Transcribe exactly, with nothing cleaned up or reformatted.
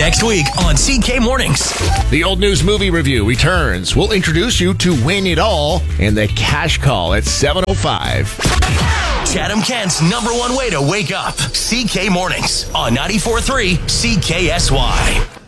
next week on C K Mornings. The Old News Movie Review returns. We'll introduce you to Win It All and the Cash Call at seven oh five. Chatham Kent's number one way to wake up. C K Mornings on ninety-four point three C K S Y.